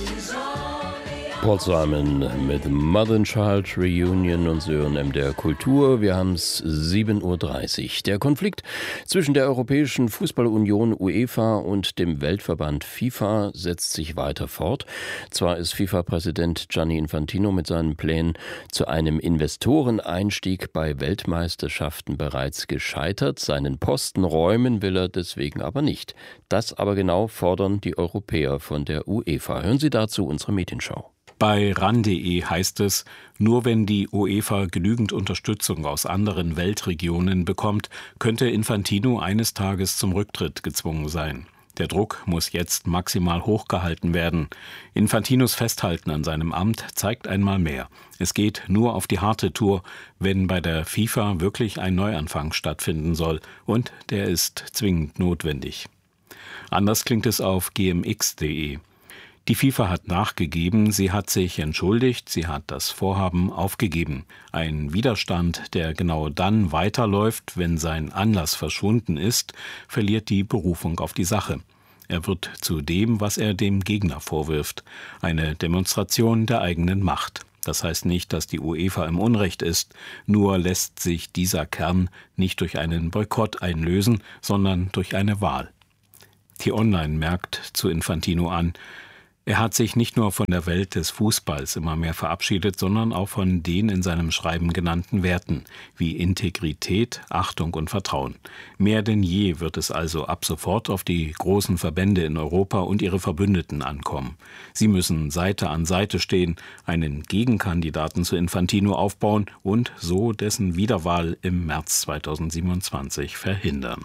Paul Simon mit Mother and Child Reunion und Sie hören MDR Kultur. Wir haben es 7:30 Uhr. Der Konflikt zwischen der Europäischen Fußballunion UEFA und dem Weltverband FIFA setzt sich weiter fort. Zwar ist FIFA-Präsident Gianni Infantino mit seinen Plänen zu einem Investoreneinstieg bei Weltmeisterschaften bereits gescheitert. Seinen Posten räumen will er deswegen aber nicht. Das aber genau fordern die Europäer von der UEFA. Hören Sie dazu unsere Medienschau. Bei RAN.de heißt es, nur wenn die UEFA genügend Unterstützung aus anderen Weltregionen bekommt, könnte Infantino eines Tages zum Rücktritt gezwungen sein. Der Druck muss jetzt maximal hochgehalten werden. Infantinos Festhalten an seinem Amt zeigt einmal mehr. Es geht nur auf die harte Tour, wenn bei der FIFA wirklich ein Neuanfang stattfinden soll. Und der ist zwingend notwendig. Anders klingt es auf gmx.de. Die FIFA hat nachgegeben, sie hat sich entschuldigt, sie hat das Vorhaben aufgegeben. Ein Widerstand, der genau dann weiterläuft, wenn sein Anlass verschwunden ist, verliert die Berufung auf die Sache. Er wird zu dem, was er dem Gegner vorwirft, eine Demonstration der eigenen Macht. Das heißt nicht, dass die UEFA im Unrecht ist, nur lässt sich dieser Kern nicht durch einen Boykott einlösen, sondern durch eine Wahl. T-Online merkt zu Infantino an, er hat sich nicht nur von der Welt des Fußballs immer mehr verabschiedet, sondern auch von den in seinem Schreiben genannten Werten wie Integrität, Achtung und Vertrauen. Mehr denn je wird es also ab sofort auf die großen Verbände in Europa und ihre Verbündeten ankommen. Sie müssen Seite an Seite stehen, einen Gegenkandidaten zu Infantino aufbauen und so dessen Wiederwahl im März 2027 verhindern.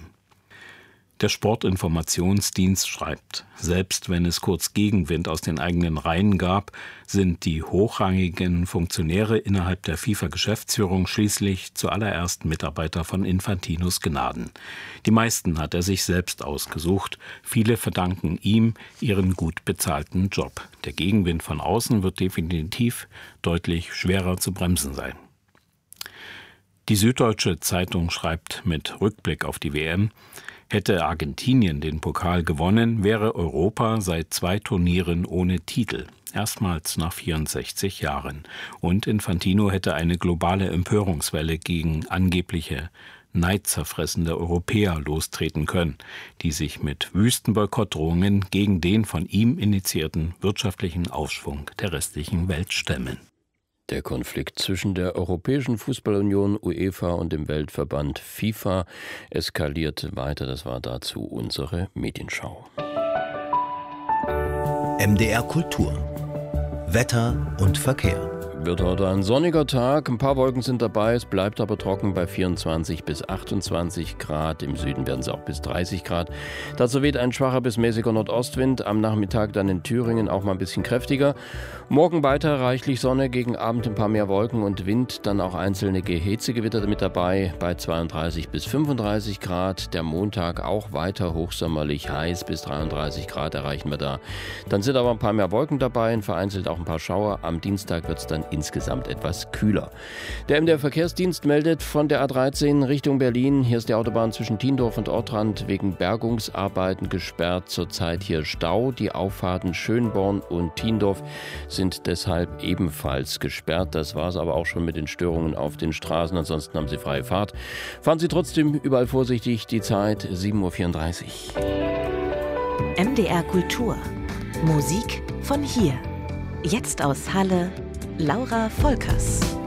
Der Sportinformationsdienst schreibt, selbst wenn es kurz Gegenwind aus den eigenen Reihen gab, sind die hochrangigen Funktionäre innerhalb der FIFA-Geschäftsführung schließlich zuallererst Mitarbeiter von Infantinos Gnaden. Die meisten hat er sich selbst ausgesucht. Viele verdanken ihm ihren gut bezahlten Job. Der Gegenwind von außen wird definitiv deutlich schwerer zu bremsen sein. Die Süddeutsche Zeitung schreibt mit Rückblick auf die WM, hätte Argentinien den Pokal gewonnen, wäre Europa seit 2 Turnieren ohne Titel. Erstmals nach 64 Jahren. Und Infantino hätte eine globale Empörungswelle gegen angebliche neidzerfressende Europäer lostreten können, die sich mit wüsten Boykottdrohungen gegen den von ihm initiierten wirtschaftlichen Aufschwung der restlichen Welt stemmen. Der Konflikt zwischen der Europäischen Fußballunion UEFA und dem Weltverband FIFA eskaliert weiter. Das war dazu unsere Medienschau. MDR Kultur. Wetter und Verkehr. Wird heute ein sonniger Tag, ein paar Wolken sind dabei, es bleibt aber trocken bei 24 bis 28 Grad. Im Süden werden es auch bis 30 Grad. Dazu weht ein schwacher bis mäßiger Nordostwind, am Nachmittag dann in Thüringen auch mal ein bisschen kräftiger. Morgen weiter reichlich Sonne, gegen Abend ein paar mehr Wolken und Wind, dann auch einzelne Hitzegewitter mit dabei bei 32 bis 35 Grad. Der Montag auch weiter hochsommerlich heiß, bis 33 Grad erreichen wir da. Dann sind aber ein paar mehr Wolken dabei, vereinzelt auch ein paar Schauer. Am Dienstag wird es dann insgesamt etwas kühler. Der MDR Verkehrsdienst meldet von der A13 Richtung Berlin. Hier ist die Autobahn zwischen Tiendorf und Ortrand wegen Bergungsarbeiten gesperrt. Zurzeit hier Stau. Die Auffahrten Schönborn und Tiendorf sind deshalb ebenfalls gesperrt. Das war es aber auch schon mit den Störungen auf den Straßen. Ansonsten haben Sie freie Fahrt. Fahren Sie trotzdem überall vorsichtig. Die Zeit 7:34 Uhr. MDR Kultur. Musik von hier. Jetzt aus Halle. Laura Volkers.